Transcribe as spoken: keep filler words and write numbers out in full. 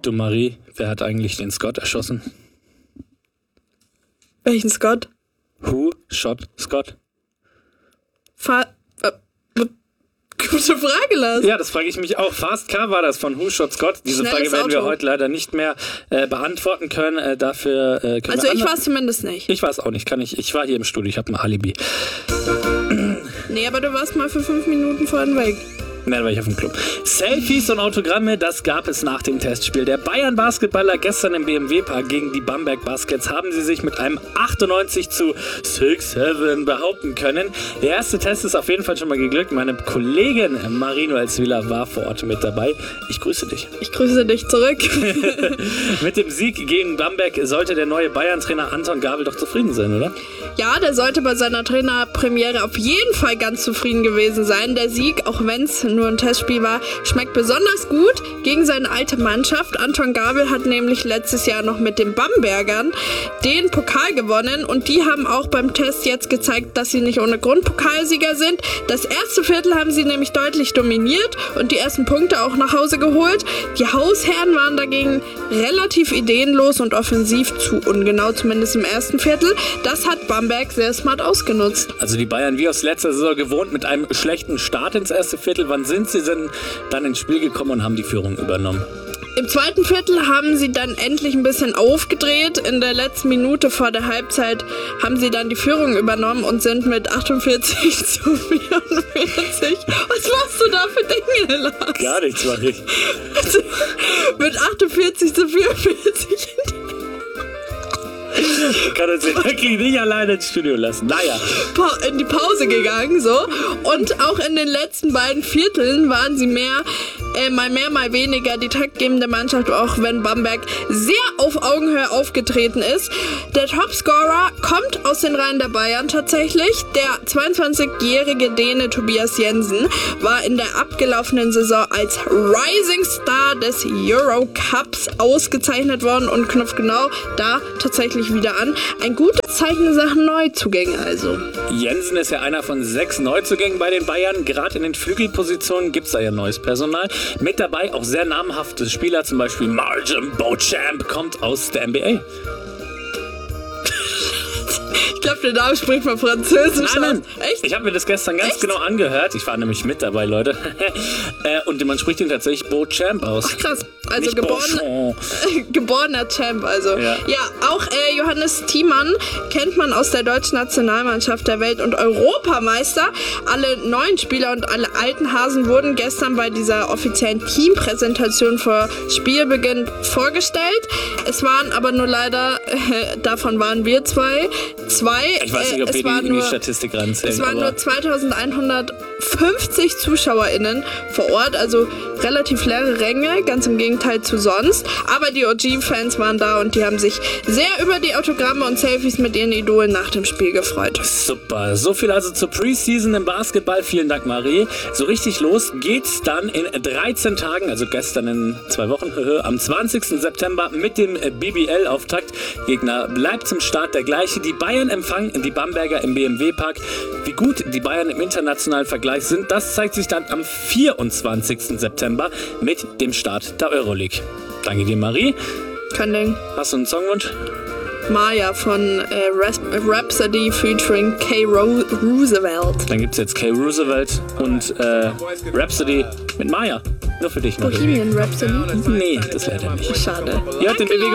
Du Marie, wer hat eigentlich den Scott erschossen? Welchen Scott? Who shot Scott? Fa äh, gute Frage, Lars. Ja, das frage ich mich auch. Fast Car war das von Who Shot Scott. Diese Schnelles Frage werden wir Auto. heute leider nicht mehr äh, beantworten können. Äh, dafür äh, können Also wir ich andere- war es zumindest nicht. Ich war es auch nicht. Kann ich. Ich war hier im Studio. Ich habe ein Alibi. Nee, aber du warst mal für fünf Minuten vorhin weg. Nein, war ich auf dem Club. Selfies und Autogramme, das gab es nach dem Testspiel. Der Bayern-Basketballer gestern im B M W-Park gegen die Bamberg Baskets haben sie sich mit einem achtundneunzig zu sechs sieben behaupten können. Der erste Test ist auf jeden Fall schon mal geglückt. Meine Kollegin Marino Elswiller war vor Ort mit dabei. Ich grüße dich. Ich grüße dich zurück. Mit dem Sieg gegen Bamberg sollte der neue Bayern-Trainer Anton Gabel doch zufrieden sein, oder? Ja, der sollte bei seiner Trainerpremiere auf jeden Fall ganz zufrieden gewesen sein. Der Sieg, auch wenn es nur ein Testspiel war, schmeckt besonders gut gegen seine alte Mannschaft. Anton Gabel hat nämlich letztes Jahr noch mit den Bambergern den Pokal gewonnen und die haben auch beim Test jetzt gezeigt, dass sie nicht ohne Grund Pokalsieger sind. Das erste Viertel haben sie nämlich deutlich dominiert und die ersten Punkte auch nach Hause geholt. Die Hausherren waren dagegen relativ ideenlos und offensiv zu ungenau, zumindest im ersten Viertel. Das hat Bamberg sehr smart ausgenutzt. Also die Bayern wie aus letzter Saison gewohnt mit einem schlechten Start ins erste Viertel. Wann sind sie denn dann ins Spiel gekommen und haben die Führung übernommen? Im zweiten Viertel haben sie dann endlich ein bisschen aufgedreht. In der letzten Minute vor der Halbzeit haben sie dann die Führung übernommen und sind mit achtundvierzig zu vierundvierzig. Was machst du da für Dinge, Lars? Gar nichts, mach ich. Mit achtundvierzig zu vierundvierzig. Ich kann uns wirklich nicht alleine ins Studio lassen. Naja. Pa- in die Pause gegangen, so. Und auch in den letzten beiden Vierteln waren sie mehr, äh, mal mehr, mal weniger die taktgebende Mannschaft, auch wenn Bamberg sehr auf Augenhöhe aufgetreten ist. Der Topscorer kommt aus den Reihen der Bayern tatsächlich. Der zweiundzwanzigjährige Däne Tobias Jensen war in der abgelaufenen Saison als Rising Star des Euro Cups ausgezeichnet worden und knüpft genau da tatsächlich wieder an. Ein gutes Zeichen in Sachen Neuzugänge also. Jensen ist ja einer von sechs Neuzugängen bei den Bayern. Gerade in den Flügelpositionen gibt es da ja neues Personal. Mit dabei auch sehr namhafte Spieler, zum Beispiel Martin Beauchamp kommt aus der N B A. Ich glaube, der Name spricht mal Französisch. Nein, nein. aus. Echt? Ich habe mir das gestern ganz Echt? genau angehört. Ich war nämlich mit dabei, Leute. äh, und man spricht ihn tatsächlich Beauchamp aus. Ach, krass. Also Nicht geboren, geborener Champ, also. Ja. Ja, auch äh, Johannes Thiemann kennt man aus der deutschen Nationalmannschaft der Welt- und Europameister. Alle neuen Spieler und alle alten Hasen wurden gestern bei dieser offiziellen Teampräsentation vor Spielbeginn vorgestellt. Es waren aber nur leider, äh, davon waren wir zwei, zwei. Ich weiß nicht, ob äh, wir es waren die in die nur, Statistik ranzählen. Es waren aber nur zweitausendeinhundertfünfzig ZuschauerInnen vor Ort, also relativ leere Ränge, ganz im Gegenteil zu sonst. Aber die O G-Fans waren da und die haben sich sehr über die Autogramme und Selfies mit ihren Idolen nach dem Spiel gefreut. Super. So viel also zur Preseason im Basketball. Vielen Dank, Marie. So richtig los geht's dann in dreizehn Tagen, also gestern in zwei Wochen, am zwanzigsten September mit dem B B L-Auftakt. Gegner bleibt zum Start der gleiche. Die Bayern empfangen die Bamberger im B M W-Park. Wie gut die Bayern im internationalen Vergleich sind, das zeigt sich dann am vierundzwanzigsten September mit dem Start der Euroleague. Danke dir, Marie. Kein Ding. Hast du einen Songwunsch? Maya von äh, Rhapsody featuring K. Ro- Roosevelt. Dann gibt's jetzt K. Roosevelt und äh, Rhapsody mit Maya. Nur für dich, Marie. Bohemian Rhapsody? Nee, das leider nicht. Schade. Ihr hört den Danke, Bewegung